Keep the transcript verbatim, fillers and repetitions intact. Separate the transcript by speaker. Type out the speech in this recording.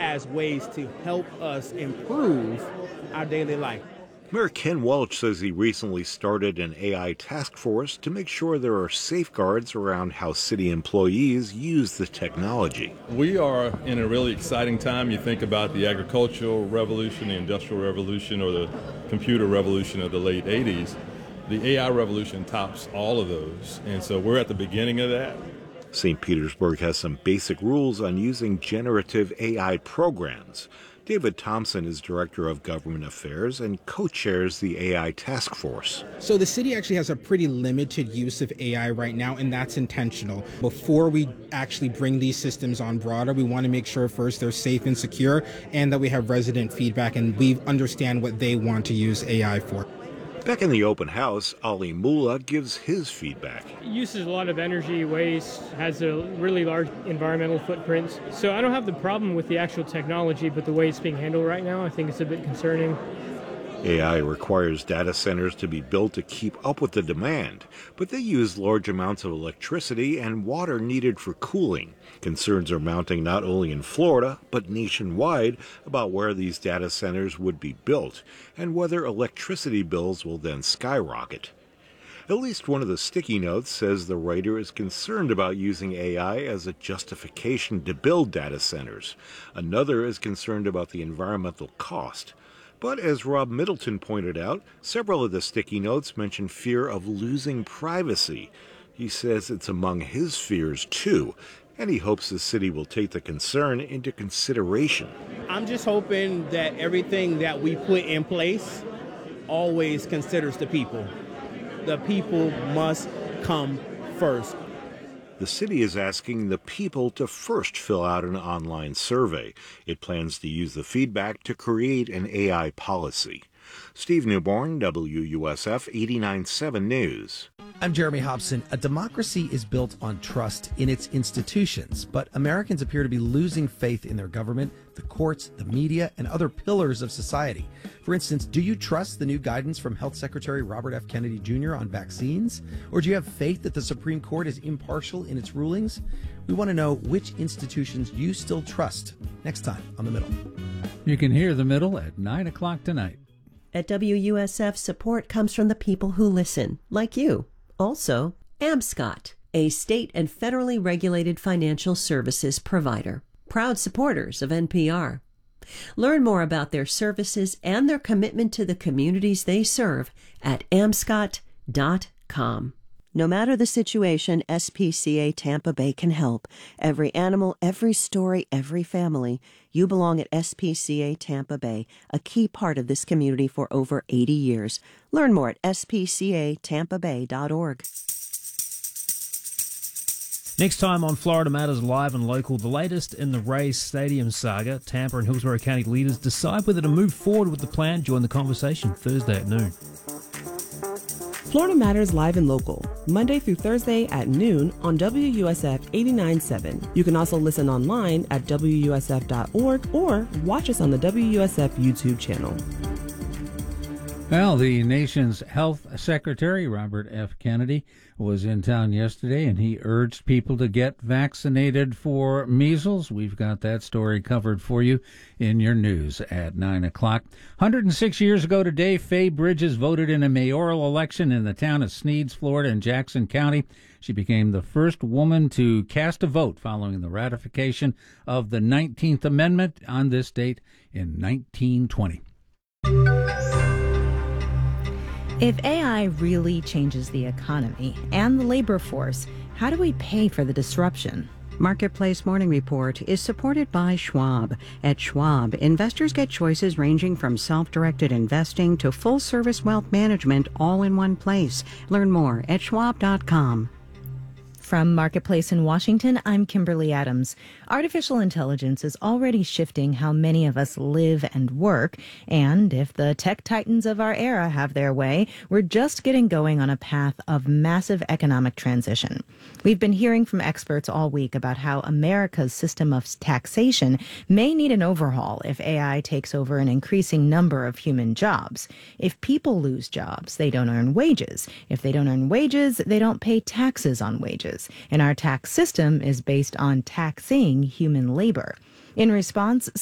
Speaker 1: as ways to help us improve our daily life.
Speaker 2: Mayor Ken Welch says he recently started an A I task force to make sure there are safeguards around how city employees use the technology.
Speaker 3: We are in a really exciting time. You think about the agricultural revolution, the industrial revolution, or the computer revolution of the late eighties. The A I revolution tops all of those, and so we're at the beginning of that.
Speaker 2: Saint Petersburg has some basic rules on using generative A I programs. David Thompson is Director of Government Affairs and co-chairs the A I task force.
Speaker 4: So the city actually has a pretty limited use of A I right now, and that's intentional. Before we actually bring these systems on broader, we want to make sure first they're safe and secure, and that we have resident feedback and we understand what they want to use A I for.
Speaker 2: Back in the open house, Ali Mullah gives his feedback.
Speaker 5: It uses a lot of energy, waste, has a really large environmental footprint. So I don't have the problem with the actual technology, but the way it's being handled right now, I think it's a bit concerning.
Speaker 2: A I requires data centers to be built to keep up with the demand, but they use large amounts of electricity and water needed for cooling. Concerns are mounting not only in Florida, but nationwide about where these data centers would be built and whether electricity bills will then skyrocket. At least one of the sticky notes says the writer is concerned about using A I as a justification to build data centers. Another is concerned about the environmental cost. But as Rob Middleton pointed out, several of the sticky notes mention fear of losing privacy. He says it's among his fears, too, and he hopes the city will take the concern into consideration.
Speaker 1: I'm just hoping that everything that we put in place always considers the people. The people must come first.
Speaker 2: The city is asking the people to first fill out an online survey. It plans to use the feedback to create an A I policy. Steve Newborn, W U S F eighty-nine point seven News.
Speaker 6: I'm Jeremy Hobson. A democracy is built on trust in its institutions, but Americans appear to be losing faith in their government, the courts, the media, and other pillars of society. For instance, do you trust the new guidance from Health Secretary Robert F. Kennedy Junior on vaccines? Or do you have faith that the Supreme Court is impartial in its rulings? We want to know which institutions you still trust. Next time on The Middle.
Speaker 7: You can hear The Middle at nine o'clock tonight.
Speaker 8: At W U S F, support comes from the people who listen, like you. Also, Amscot, a state and federally regulated financial services provider. Proud supporters of N P R. Learn more about their services and their commitment to the communities they serve at amscot dot com. No matter the situation, S P C A Tampa Bay can help. Every animal, every story, every family. You belong at S P C A Tampa Bay, a key part of this community for over eighty years. Learn more at s p c a tampa bay dot org.
Speaker 9: Next time on Florida Matters Live and Local, the latest in the Rays Stadium saga. Tampa and Hillsborough County leaders decide whether to move forward with the plan. Join the conversation Thursday at noon.
Speaker 10: Florida Matters Live and Local, Monday through Thursday at noon on W U S F eighty-nine point seven. You can also listen online at w u s f dot org or watch us on the W U S F YouTube channel.
Speaker 7: Well, the nation's health secretary, Robert F. Kennedy, was in town yesterday, and he urged people to get vaccinated for measles. We've got that story covered for you in your news at nine o'clock. one hundred six years ago today, Faye Bridges voted in a mayoral election in the town of Sneads, Florida, in Jackson County. She became the first woman to cast a vote following the ratification of the nineteenth Amendment on this date in nineteen twenty.
Speaker 11: If A I really changes the economy and the labor force, how do we pay for the disruption?
Speaker 12: Marketplace Morning Report is supported by Schwab. At Schwab, investors get choices ranging from self-directed investing to full-service wealth management all in one place. Learn more at schwab dot com.
Speaker 11: From Marketplace in Washington, I'm Kimberly Adams. Artificial intelligence is already shifting how many of us live and work, and if the tech titans of our era have their way, we're just getting going on a path of massive economic transition. We've been hearing from experts all week about how America's system of taxation may need an overhaul if A I takes over an increasing number of human jobs. If people lose jobs, they don't earn wages. If they don't earn wages, they don't pay taxes on wages. And our tax system is based on taxing human labor. In response,